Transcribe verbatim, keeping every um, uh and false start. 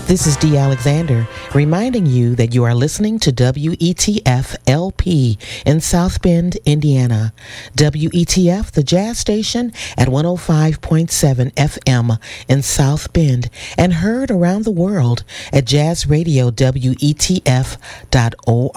This is Dee Alexander reminding you that you are listening to W E T F L P in South Bend, Indiana. W E T F, the jazz station at one oh five point seven F M in South Bend and heard around the world at jazz radio W E T F dot org.